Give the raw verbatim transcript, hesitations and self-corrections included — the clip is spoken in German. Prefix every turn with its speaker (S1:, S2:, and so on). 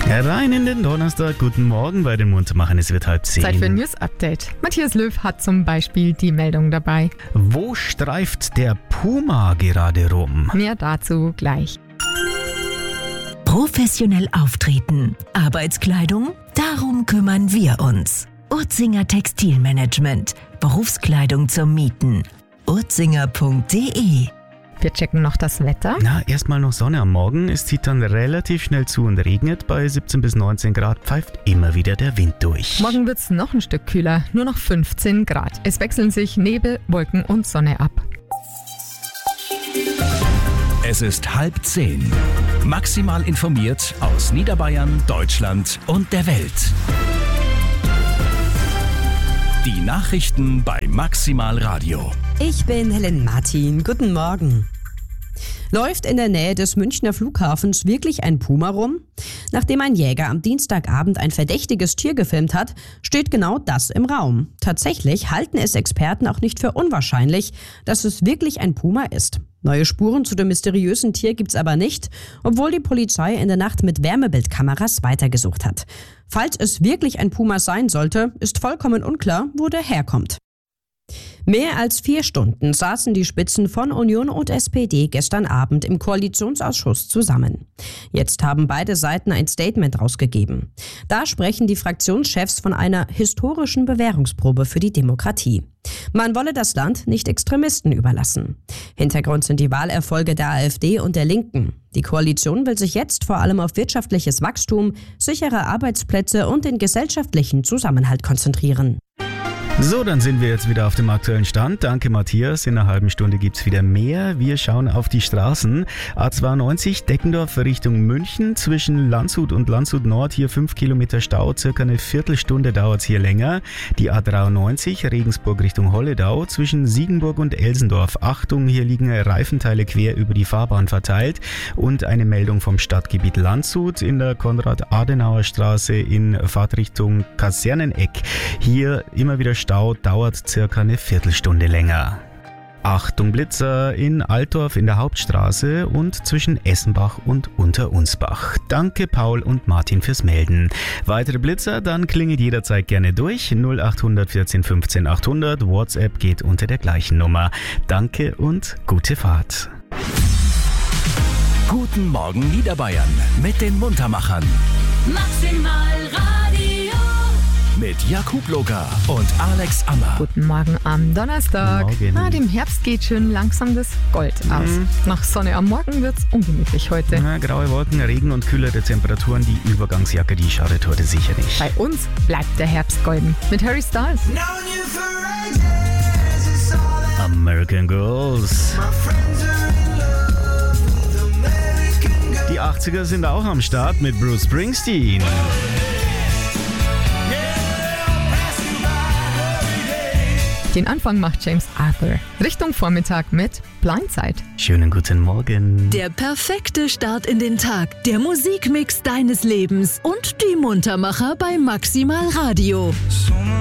S1: Rein in den Donnerstag, guten Morgen bei den Muntermachern, es wird halb zehn.
S2: Zeit für ein News-Update. Matthias Löw hat zum Beispiel die Meldung dabei.
S1: Wo streift der Puma gerade rum?
S2: Mehr dazu gleich.
S3: Professionell auftreten. Arbeitskleidung? Darum kümmern wir uns. Urzinger Textilmanagement. Berufskleidung zum Mieten. urzinger punkt de.
S2: Wir checken noch das Wetter.
S1: Na, erstmal noch Sonne am Morgen. Es zieht dann relativ schnell zu und regnet. Bei siebzehn bis neunzehn Grad pfeift immer wieder der Wind durch.
S2: Morgen wird es noch ein Stück kühler, nur noch fünfzehn Grad. Es wechseln sich Nebel, Wolken und Sonne ab.
S4: Es ist halb zehn. Maximal informiert aus Niederbayern, Deutschland und der Welt. Die Nachrichten bei Maximal Radio.
S5: Ich bin Helen Martin. Guten Morgen. Läuft in der Nähe des Münchner Flughafens wirklich ein Puma rum? Nachdem ein Jäger am Dienstagabend ein verdächtiges Tier gefilmt hat, steht genau das im Raum. Tatsächlich halten es Experten auch nicht für unwahrscheinlich, dass es wirklich ein Puma ist. Neue Spuren zu dem mysteriösen Tier gibt's aber nicht, obwohl die Polizei in der Nacht mit Wärmebildkameras weitergesucht hat. Falls es wirklich ein Puma sein sollte, ist vollkommen unklar, wo der herkommt. Mehr als vier Stunden saßen die Spitzen von Union und S P D gestern Abend im Koalitionsausschuss zusammen. Jetzt haben beide Seiten ein Statement rausgegeben. Da sprechen die Fraktionschefs von einer historischen Bewährungsprobe für die Demokratie. Man wolle das Land nicht Extremisten überlassen. Hintergrund sind die Wahlerfolge der AfD und der Linken. Die Koalition will sich jetzt vor allem auf wirtschaftliches Wachstum, sichere Arbeitsplätze und den gesellschaftlichen Zusammenhalt konzentrieren.
S1: So, dann sind wir jetzt wieder auf dem aktuellen Stand. Danke Matthias, in einer halben Stunde gibt's wieder mehr. Wir schauen auf die Straßen. A zweiundneunzig Deckendorf Richtung München, zwischen Landshut und Landshut Nord, hier fünf Kilometer Stau, circa eine Viertelstunde dauert's hier länger. Die A dreiundneunzig Regensburg Richtung Holledau, zwischen Siegenburg und Elsendorf. Achtung, hier liegen Reifenteile quer über die Fahrbahn verteilt. Und eine Meldung vom Stadtgebiet Landshut in der Konrad-Adenauer-Straße in Fahrtrichtung Kaserneneck. Hier immer wieder Stau, dauert circa eine Viertelstunde länger. Achtung Blitzer in Altdorf in der Hauptstraße und zwischen Essenbach und Unterunsbach. Danke Paul und Martin fürs Melden. Weitere Blitzer, dann klingelt jederzeit gerne durch. null acht vierzehn fünfzehn achthundert. WhatsApp geht unter der gleichen Nummer. Danke und gute Fahrt.
S4: Guten Morgen Niederbayern mit den Muntermachern.
S6: Maximal Radio.
S4: Mit Jakub Loga und Alex Ammer.
S2: Guten Morgen am Donnerstag.
S1: Morgen.
S2: Ah, dem Herbst geht schon langsam das Gold aus.
S1: Mhm.
S2: Nach Sonne am Morgen wird's ungemütlich heute.
S1: Na, graue Wolken, Regen und kühlere Temperaturen, die Übergangsjacke, die schadet heute sicher nicht.
S2: Bei uns bleibt der Herbst golden. Mit Harry Styles.
S1: American Girls. Die achtziger sind auch am Start mit Bruce Springsteen.
S2: Den Anfang macht James Arthur. Richtung Vormittag mit Blindside.
S1: Schönen guten Morgen.
S3: Der perfekte Start in den Tag. Der Musikmix deines Lebens und die Muntermacher bei Maximal Radio.